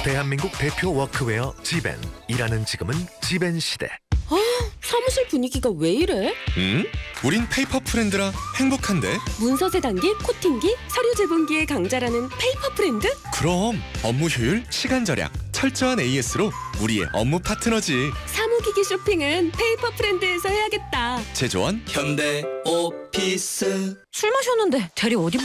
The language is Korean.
대한민국 대표 워크웨어 지벤. 일하는 지금은 지벤 시대. 사무실 분위기가 왜 이래? 우린 페이퍼 프렌드라 행복한데. 문서 세단기, 코팅기, 서류 제본기의 강자라는 페이퍼 프렌드? 그럼 업무 효율, 시간 절약, 철저한 AS로 우리의 업무 파트너지. 사무기기 쇼핑은 페이퍼 프렌드에서 해야겠다. 제조원 현대 오피스. 술 마셨는데 대리 어디